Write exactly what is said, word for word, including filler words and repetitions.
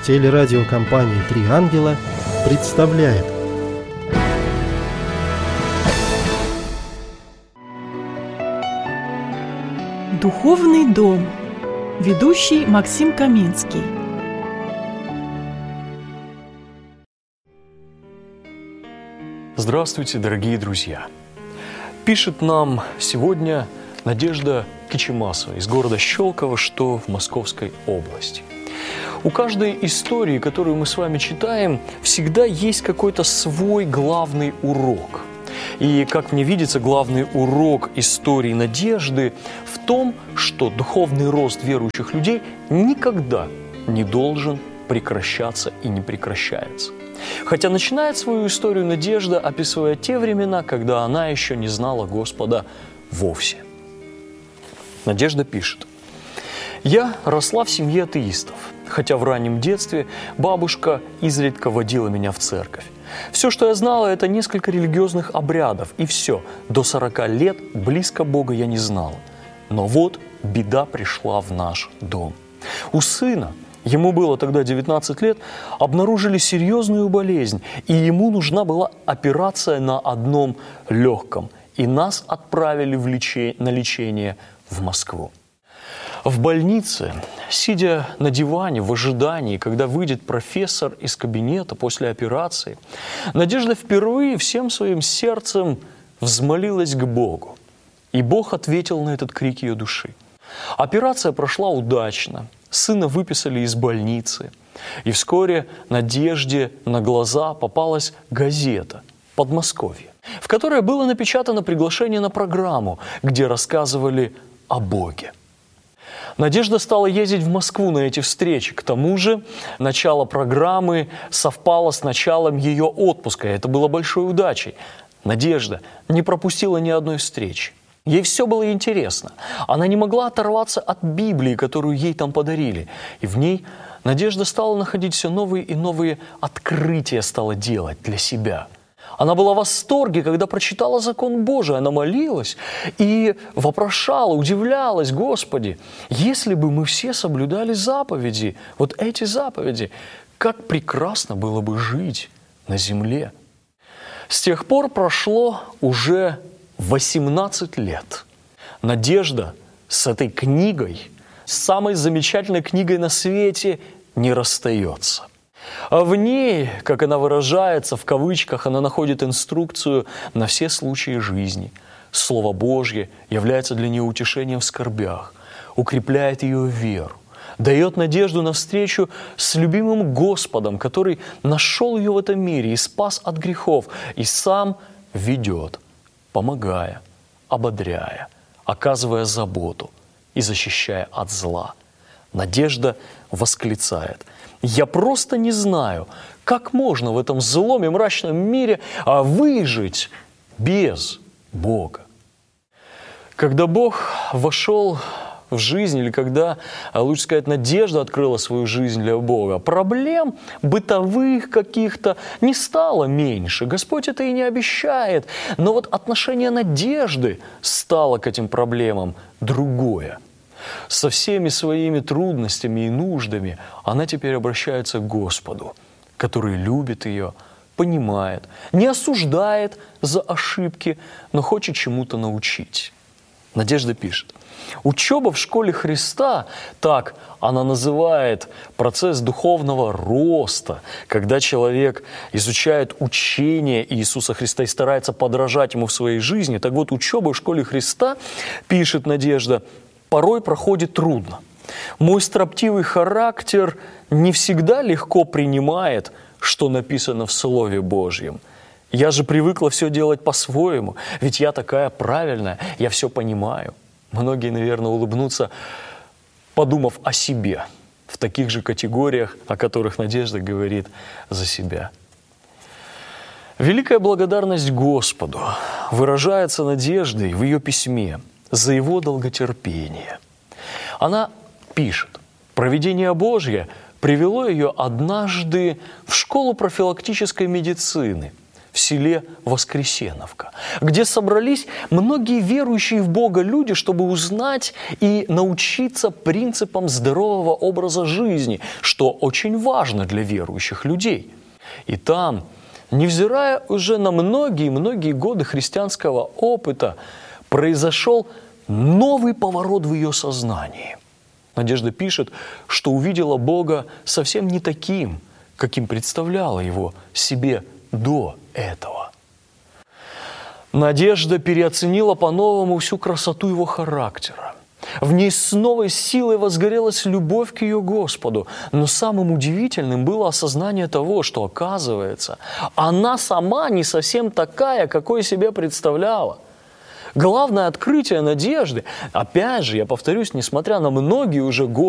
Телерадиокомпания «Три ангела» представляет. Духовный дом. Ведущий Максим Каминский. Здравствуйте, дорогие друзья! Пишет нам сегодня Надежда Кичемасова из города Щелково, что в Московской области. У каждой истории, которую мы с вами читаем, всегда есть какой-то свой главный урок. И, как мне видится, главный урок истории Надежды в том, что духовный рост верующих людей никогда не должен прекращаться и не прекращается. Хотя начинает свою историю Надежда, описывая те времена, когда она еще не знала Господа вовсе. Надежда пишет: «Я росла в семье атеистов, хотя в раннем детстве бабушка изредка водила меня в церковь. Все, что я знала, это несколько религиозных обрядов, и все. До сорока лет близко Бога я не знала. Но вот беда пришла в наш дом. У сына, ему было тогда девятнадцать лет, обнаружили серьезную болезнь, и ему нужна была операция на одном легком, и нас отправили в лече... на лечение в Москву. В больнице, сидя на диване в ожидании, когда выйдет профессор из кабинета после операции, Надежда впервые всем своим сердцем взмолилась к Богу. И Бог ответил на этот крик ее души. Операция прошла удачно, сына выписали из больницы, и вскоре Надежде на глаза попалась газета «Подмосковье», в которой было напечатано приглашение на программу, где рассказывали о Боге. Надежда стала ездить в Москву на эти встречи. К тому же начало программы совпало с началом ее отпуска. Это было большой удачей. Надежда не пропустила ни одной встречи. Ей все было интересно. Она не могла оторваться от Библии, которую ей там подарили. И в ней Надежда стала находить все новые и новые открытия, стала делать для себя. Она была в восторге, когда прочитала закон Божий. Она молилась и вопрошала, удивлялась: Господи, если бы мы все соблюдали заповеди, вот эти заповеди, как прекрасно было бы жить на земле. С тех пор прошло уже восемнадцать лет. Надежда с этой книгой, с самой замечательной книгой на свете, не расстается. А в ней, как она выражается, в кавычках, она находит инструкцию на все случаи жизни. Слово Божье является для нее утешением в скорбях, укрепляет ее веру, дает надежду на встречу с любимым Господом, который нашел ее в этом мире и спас от грехов, и сам ведет, помогая, ободряя, оказывая заботу и защищая от зла. Надежда восклицает: «Я просто не знаю, как можно в этом злом и мрачном мире выжить без Бога». Когда Бог вошел в жизнь, или когда, лучше сказать, Надежда открыла свою жизнь для Бога, проблем бытовых каких-то не стало меньше. Господь это и не обещает. Но вот отношение Надежды стало к этим проблемам другое. Со всеми своими трудностями и нуждами она теперь обращается к Господу, который любит ее, понимает, не осуждает за ошибки, но хочет чему-то научить. Надежда пишет: «Учеба в школе Христа», так она называет процесс духовного роста, когда человек изучает учение Иисуса Христа и старается подражать Ему в своей жизни. Так вот, учеба в школе Христа, пишет Надежда, порой проходит трудно. Мой строптивый характер не всегда легко принимает, что написано в Слове Божьем. Я же привыкла все делать по-своему, ведь я такая правильная, я все понимаю». Многие, наверное, улыбнутся, подумав о себе, в таких же категориях, о которых Надежда говорит за себя. Великая благодарность Господу выражается Надеждой в ее письме за Его долготерпение. Она пишет: «Провидение Божье привело ее однажды в школу профилактической медицины, в селе Воскресеновка, где собрались многие верующие в Бога люди, чтобы узнать и научиться принципам здорового образа жизни, что очень важно для верующих людей. И там, невзирая уже на многие-многие годы христианского опыта, произошел новый поворот в ее сознании. Надежда пишет, что увидела Бога совсем не таким, каким представляла Его себе до этого. Надежда переоценила по-новому всю красоту Его характера. В ней с новой силой возгорелась любовь к ее Господу. Но самым удивительным было осознание того, что, оказывается, она сама не совсем такая, какой себе представляла. Главное открытие Надежды, опять же, я повторюсь, несмотря на многие уже годы,